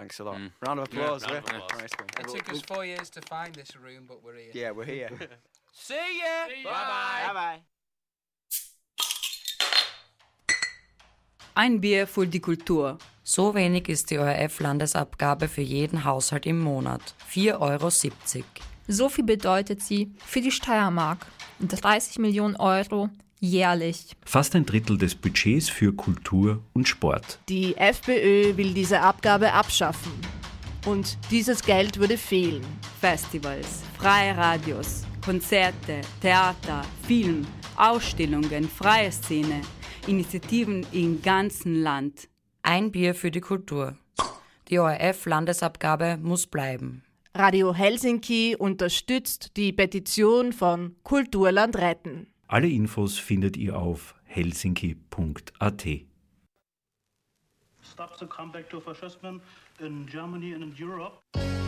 Thanks a lot. Round of applause. Round of applause. Nice one. It took us 4 years to find this room, but we're here. Yeah, we're here. See ya! Bye-bye. Bye-bye. Ein Bier für die Kultur. So wenig ist die ORF-Landesabgabe für jeden Haushalt im Monat. 4,70 €. So viel bedeutet sie für die Steiermark. 30 Millionen Euro jährlich. Fast ein Drittel des Budgets für Kultur und Sport. Die FPÖ will diese Abgabe abschaffen. Und dieses Geld würde fehlen. Festivals, freie Radios, Konzerte, Theater, Film, Ausstellungen, freie Szene, Initiativen im ganzen Land. Ein Bier für die Kultur. Die ORF-Landesabgabe muss bleiben. Radio Helsinki unterstützt die Petition von Kulturland retten. Alle Infos findet ihr auf helsinki.at. Stops the comeback to fascism in Germany and in Europe.